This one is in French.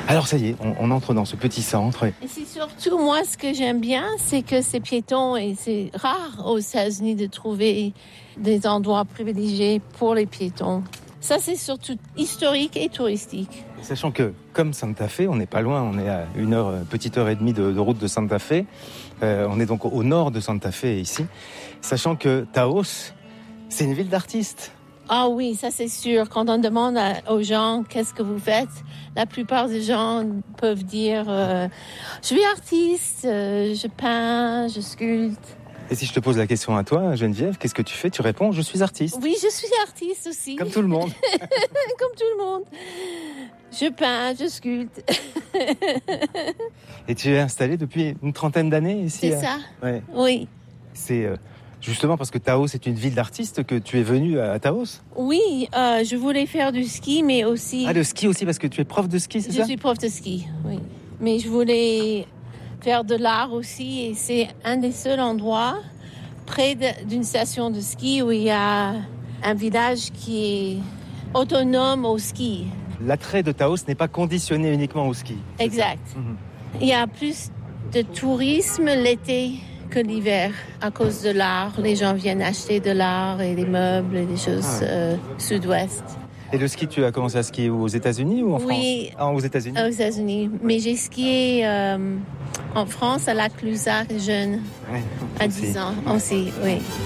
Alors ça y est, on entre dans ce petit centre. Et c'est surtout, moi, ce que j'aime bien, c'est que c'est piéton et c'est rare aux États-Unis de trouver des endroits privilégiés pour les piétons. Ça, c'est surtout historique et touristique. Sachant que, comme Santa Fe, on n'est pas loin, on est à petite heure et demie de route de Santa Fe. On est donc au nord de Santa Fe ici. Sachant que Taos, c'est une ville d'artistes. Ah oui, ça c'est sûr. Quand on demande aux gens qu'est-ce que vous faites, la plupart des gens peuvent dire je suis artiste, je peins, je sculpte. Et si je te pose la question à toi, Geneviève, qu'est-ce que tu fais? Tu réponds, je suis artiste. Oui, je suis artiste aussi. Comme tout le monde. Comme tout le monde. Je peins, je sculpte. Et tu es installée depuis une trentaine d'années ici? C'est ça. Ouais. Oui. C'est justement parce que Taos est une ville d'artistes que tu es venue à Taos? Oui, je voulais faire du ski, mais aussi... Ah, le ski aussi, parce que tu es prof de ski, c'est ça? Je suis prof de ski, oui. Mais je voulais faire de l'art aussi, et c'est un des seuls endroits près d'une station de ski où il y a un village qui est autonome au ski. L'attrait de Taos n'est pas conditionné uniquement au ski. Exact. Il y a plus de tourisme l'été que l'hiver à cause de l'art. Les gens viennent acheter de l'art et des meubles et des choses sud-ouest. Et le ski, tu as commencé à skier aux États-Unis ou en France? Oui, aux États-Unis. Aux États-Unis. Mais j'ai skié en France à Lac Lusac jeune, à 10 ans aussi, oui.